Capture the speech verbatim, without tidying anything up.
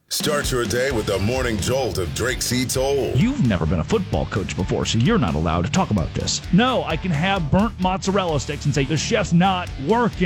Start your day with the morning jolt of Drake C. Toll. You've never been a football coach before, so you're not allowed to talk about this. No, I can have burnt mozzarella sticks and say the chef's not working.